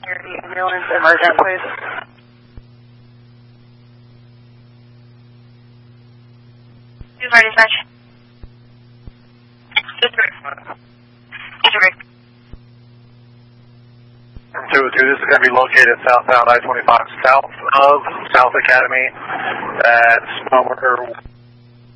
The ambulance emergent, please. Who's our dispatch? From 202, this is going to be located southbound I-25 south of South Academy at